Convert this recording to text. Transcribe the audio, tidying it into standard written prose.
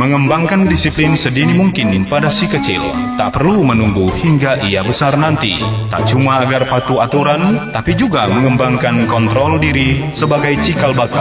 mengembangkan disiplin sedini mungkin pada si kecil. Tak perlu menunggu hingga ia besar nanti. Tak cuma agar patuh aturan, tapi juga mengembangkan kontrol diri sebagai cikal bakal